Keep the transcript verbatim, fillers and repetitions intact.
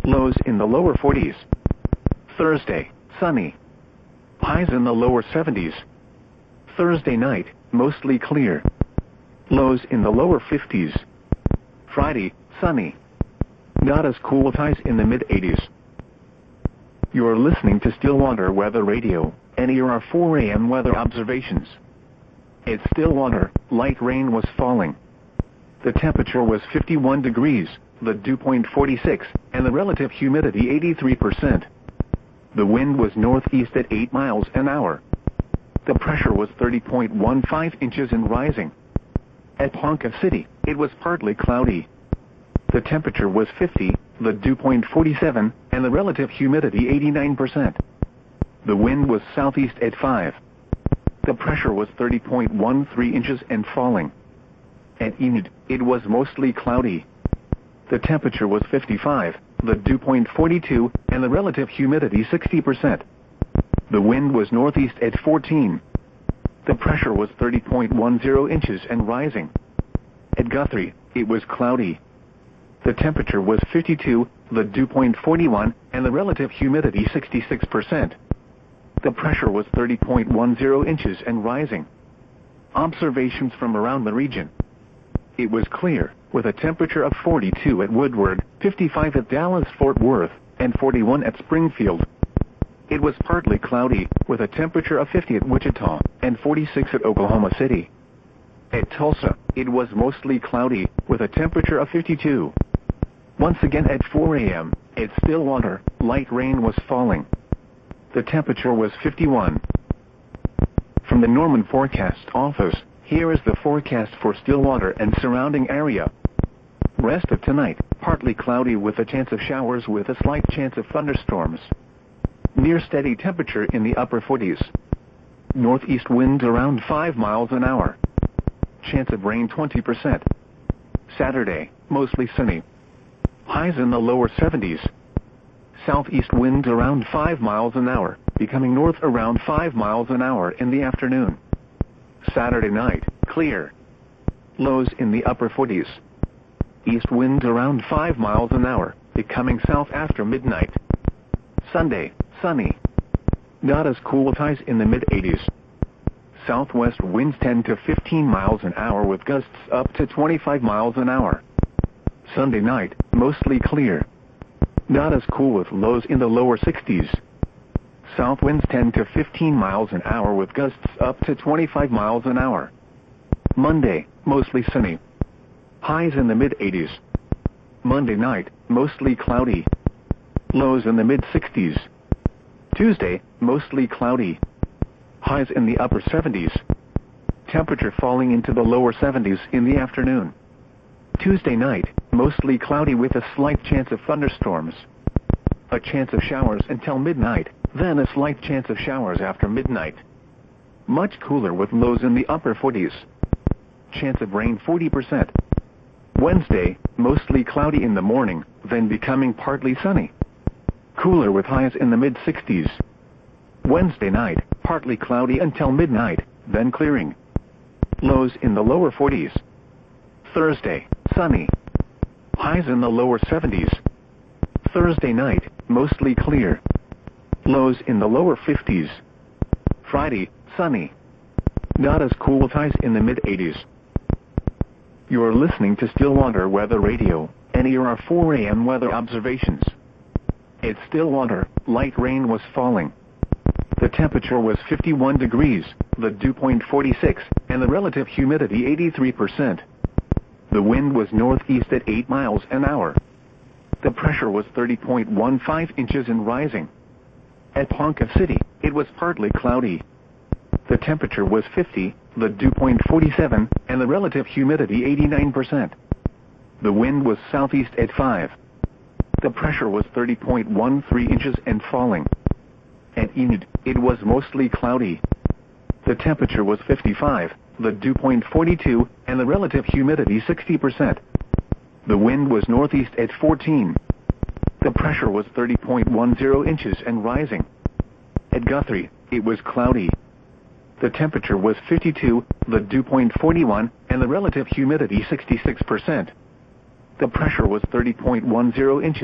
Lows in the lower forties. Thursday, sunny. Highs in the lower seventies. Thursday night, mostly clear. Lows in the lower fifties. Friday, sunny. Not as cool with highs in the mid eighties. You're listening to Stillwater Weather Radio, and here are four A M weather observations. At Stillwater, light rain was falling. The temperature was fifty-one degrees, the dew point forty-six, and the relative humidity eighty-three percent. The wind was northeast at eight miles an hour. The pressure was thirty point one five inches and rising. At Ponca City, it was partly cloudy. The temperature was fifty, the dew point forty-seven, and the relative humidity eighty-nine percent. The wind was southeast at five. The pressure was thirty point one three inches and falling. At Enid, it was mostly cloudy. The temperature was fifty-five, the dew point forty-two, and the relative humidity sixty percent. The wind was northeast at fourteen. The pressure was thirty point one zero inches and rising. At Guthrie, it was cloudy. The temperature was fifty-two, the dew point forty-one, and the relative humidity sixty-six percent. The pressure was thirty point one zero inches and rising. Observations from around the region. It was clear, with a temperature of forty-two at Woodward, fifty-five at Dallas-Fort Worth, and forty-one at Springfield. It was partly cloudy, with a temperature of fifty at Wichita, and forty-six at Oklahoma City. At Tulsa, it was mostly cloudy, with a temperature of fifty-two. Once again at four A M, at Stillwater, light rain was falling. The temperature was fifty-one. From the Norman Forecast Office, here is the forecast for Stillwater and surrounding area. Rest of tonight, partly cloudy with a chance of showers with a slight chance of thunderstorms. Near steady temperature in the upper forties. Northeast winds around five miles an hour. Chance of rain twenty percent. Saturday, mostly sunny. Highs in the lower seventies. Southeast winds around five miles an hour, becoming north around five miles an hour in the afternoon. Saturday night, clear. Lows in the upper forties. East winds around five miles an hour, becoming south after midnight. Sunday, sunny. Not as cool with highs in the mid eighties. Southwest winds ten to fifteen miles an hour with gusts up to twenty-five miles an hour. Sunday night, mostly clear. Not as cool with lows in the lower sixties. South winds ten to fifteen miles an hour with gusts up to twenty-five miles an hour. Monday, mostly sunny. Highs in the mid eighties. Monday night, mostly cloudy. Lows in the mid sixties. Tuesday, mostly cloudy. Highs in the upper seventies. Temperature falling into the lower seventies in the afternoon. Tuesday night, mostly cloudy with a slight chance of thunderstorms. A chance of showers until midnight, then a slight chance of showers after midnight. Much cooler with lows in the upper forties. Chance of rain forty percent. Wednesday, mostly cloudy in the morning, then becoming partly sunny. Cooler with highs in the mid sixties. Wednesday night, partly cloudy until midnight, then clearing. Lows in the lower forties. Thursday, sunny. Highs in the lower seventies. Thursday night, mostly clear. Lows in the lower fifties. Friday, sunny. Not as cool with highs in the mid eighties. You're listening to Stillwater Weather Radio, and here are four A M weather observations. At Stillwater, light rain was falling. The temperature was fifty-one degrees, the dew point forty-six, and the relative humidity eighty-three percent. The wind was northeast at eight miles an hour. The pressure was thirty point one five inches and rising. At Ponca City, it was partly cloudy. The temperature was fifty, the dew point forty-seven, and the relative humidity eighty-nine percent. The wind was southeast at five. The pressure was thirty point one three inches and falling. At Enid, it was mostly cloudy. The temperature was fifty-five, the dew point forty-two, and the relative humidity sixty percent. The wind was northeast at fourteen. The pressure was thirty point one zero inches and rising. At Guthrie, it was cloudy. The temperature was fifty-two, the dew point forty-one, and the relative humidity sixty-six percent. The pressure was thirty point one zero inches.